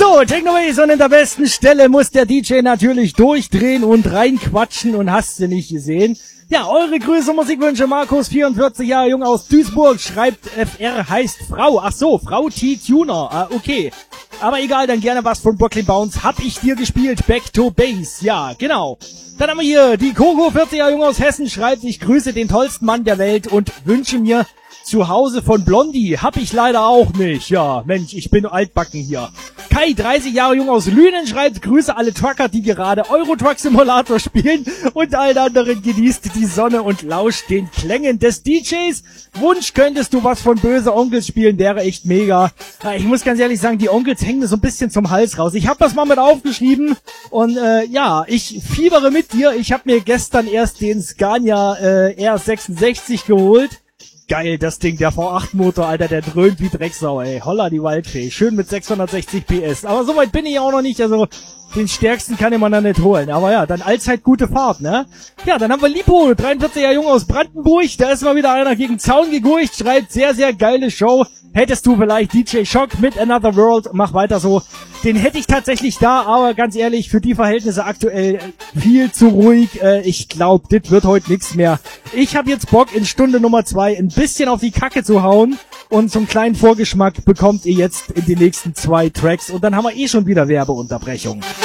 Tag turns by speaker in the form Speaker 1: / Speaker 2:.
Speaker 1: So, Technobase, und in der besten Stelle muss der DJ natürlich durchdrehen und reinquatschen und hast du nicht gesehen. Ja, eure Grüße, Musikwünsche, Markus, 44 Jahre jung aus Duisburg, schreibt FR heißt Frau. Ach so, Frau T-Tuner, okay. Aber egal, dann gerne was von Brooklyn Bounce. Hab ich dir gespielt, Back to Base, ja, genau. Dann haben wir hier die Coco, 40 Jahre jung aus Hessen, schreibt, ich grüße den tollsten Mann der Welt und wünsche mir zu Hause von Blondie. Hab ich leider auch nicht. Ja, Mensch, ich bin altbacken hier. Kai, 30 Jahre jung aus Lünen, schreibt, grüße alle Trucker, die gerade Euro Truck Simulator spielen und allen anderen genießt die Sonne und lauscht den Klängen des DJs. Wunsch, könntest du was von Böse Onkels spielen, wäre echt mega. Ich muss ganz ehrlich sagen, die Onkels hängen mir so ein bisschen zum Hals raus. Ich habe das mal mit aufgeschrieben und ja, ich fiebere mit dir. Ich habe mir gestern erst den Scania R66 geholt. Geil, das Ding, der V8-Motor, Alter, der dröhnt wie Drecksau, ey. Holla die Waldfee. Schön mit 660 PS. Aber so weit bin ich auch noch nicht, also den stärksten kann man da nicht holen. Aber ja, dann allzeit gute Fahrt, ne? Ja, dann haben wir Lipo, 43 Jahre jung aus Brandenburg. Da ist mal wieder einer gegen Zaun gegurcht, schreibt, sehr, sehr geile Show. Hättest du vielleicht DJ Shock mit Another World, mach weiter so. Den hätte ich tatsächlich da, aber ganz ehrlich, für die Verhältnisse aktuell viel zu ruhig. Ich glaube, das wird heute nichts mehr. Ich habe jetzt Bock, in Stunde Nummer 2 ein bisschen auf die Kacke zu hauen. Und so einen kleinen Vorgeschmack bekommt ihr jetzt in den nächsten 2 Tracks. Und dann haben wir eh schon wieder Werbeunterbrechung.